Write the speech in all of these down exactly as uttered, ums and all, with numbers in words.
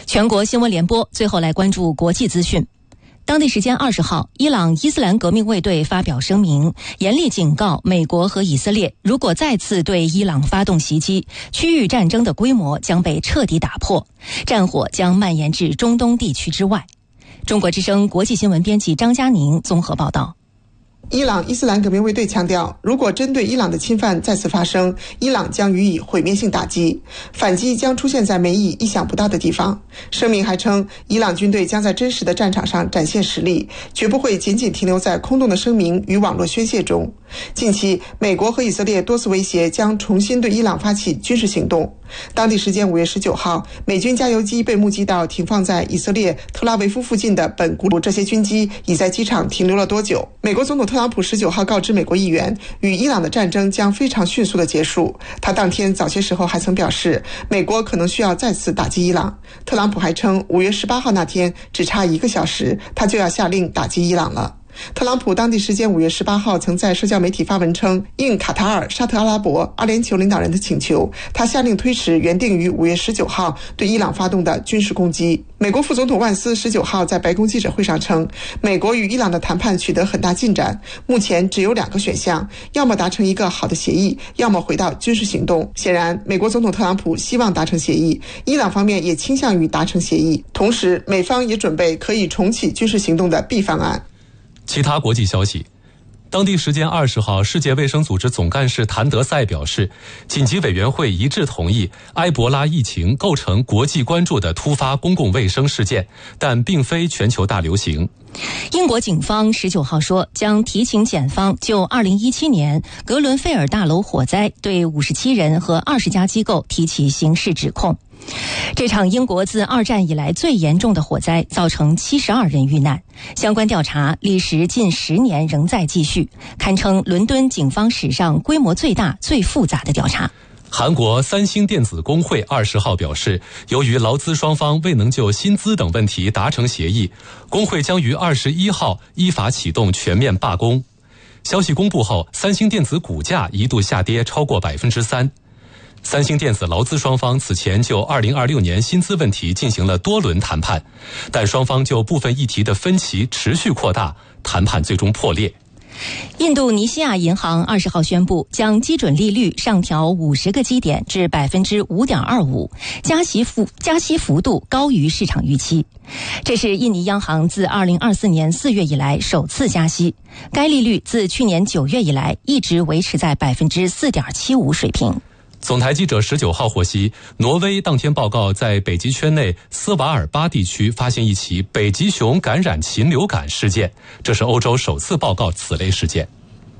全国新闻联播最后来关注国际资讯。当地时间二十号，伊朗伊斯兰革命卫队发表声明，严厉警告美国和以色列，如果再次对伊朗发动袭击，区域战争的规模将被彻底打破，战火将蔓延至中东地区之外。中国之声国际新闻编辑张佳宁综合报道。 伊朗伊斯兰革命卫队强调，如果针对伊朗的侵犯再次发生，伊朗将予以毁灭性打击，反击将出现在美以意想不到的地方。声明还称，伊朗军队将在真实的战场上展现实力，绝不会仅仅停留在空洞的声明与网络宣泄中。近期，美国和以色列多次威胁将重新对伊朗发起军事行动。当地时间五月十九号，美军加油机被目击到停放在以色列特拉维夫附近的本古鲁，这些军机已在机场停留了多久？美国总统特朗普十九号告知美国议员，与伊朗的战争将非常迅速的结束。他当天早些时候还曾表示，美国可能需要再次打击伊朗。特朗普还称，五月十八号那天只差一个小时，他就要下令打击伊朗了。特朗普当地时间五月十八号曾在社交媒体发文称，应卡塔尔、沙特阿拉伯、阿联酋领导人的请求，他下令推迟原定于五月十九号对伊朗发动的军事攻击。美国副总统万斯十九号在白宫记者会上称，美国与伊朗的谈判取得很大进展，目前只有两个选项，要么达成一个好的协议，要么回到军事行动。显然，美国总统特朗普希望达成协议，伊朗方面也倾向于达成协议，同时美方也准备可以重启军事行动的 B 方案。 其他国际消息，当地时间二十号，世界卫生组织总干事谭德赛表示，紧急委员会一致同意埃博拉疫情构成国际关注的突发公共卫生事件，但并非全球大流行。 英国警方十九号说，将提请检方就二零一七年格伦菲尔大楼火灾对五十七人和二十家机构提起刑事指控。这场英国自二战以来最严重的火灾造成七十二人遇难，相关调查历时近十年仍在继续，堪称伦敦警方史上规模最大最复杂的调查。 韩国三星电子工会二十号表示，由于劳资双方未能就薪资等问题达成协议，工会将于二十一号依法启动全面罢工。消息公布后，三星电子股价一度下跌超过百分之三。三星电子劳资双方此前就二零二六年薪资问题进行了多轮谈判，但双方就部分议题的分歧持续扩大，谈判最终破裂。 印度尼西亚银行二十号宣布，将基准利率上调五十个基点至百分之五点二五，加息幅加息幅度高于市场预期。这是印尼央行自二零二四年四月以来首次加息，该利率自去年九月以来一直维持在百分之四点七五水平。 总台记者十九号获悉，挪威当天报告在北极圈内斯瓦尔巴地区发现一起北极熊感染禽流感事件，这是欧洲首次报告此类事件。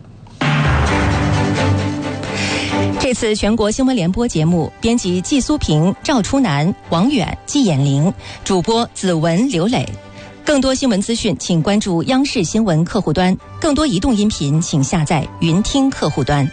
这次全国新闻联播节目，编辑季苏平、赵初南、王远、季衍玲，主播子文、刘磊。更多新闻资讯，请关注央视新闻客户端；更多移动音频，请下载云听客户端。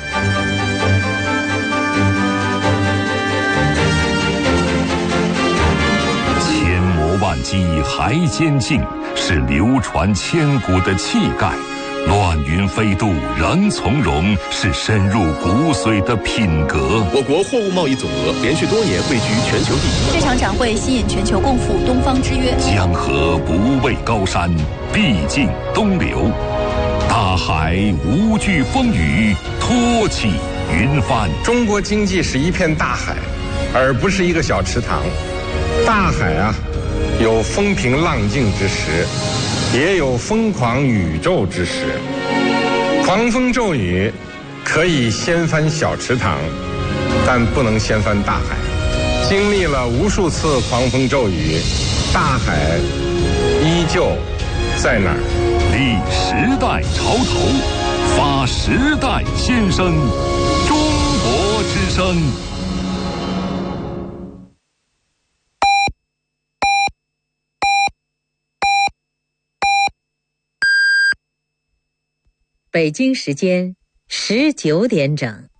万机还坚劲，是流传千古的气概；乱云飞渡仍从容，是深入骨髓的品格。 我国货物贸易总额连续多年位居全球第一。 这场展会吸引全球共赴东方之约。 江河不畏高山，必尽东流；大海无惧风雨，托起云帆。 中国经济是一片大海，而不是一个小池塘。大海啊，有风平浪静之时，也有疯狂宇宙之时。狂风骤雨可以掀翻小池塘，但不能掀翻大海。经历了无数次狂风骤雨，大海依旧在那儿。 立时代潮头，发时代先声，中国之声。 北京时间十九点整。